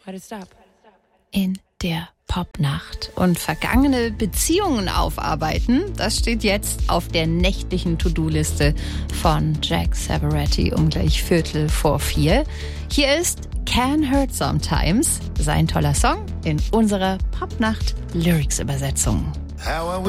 in der Popnacht. Und vergangene Beziehungen aufarbeiten, das steht jetzt auf der nächtlichen To-Do-Liste von Jack Savoretti um gleich 3:45. Hier ist Can Hurt Sometimes, sein toller Song in unserer Popnacht-Lyrics-Übersetzung.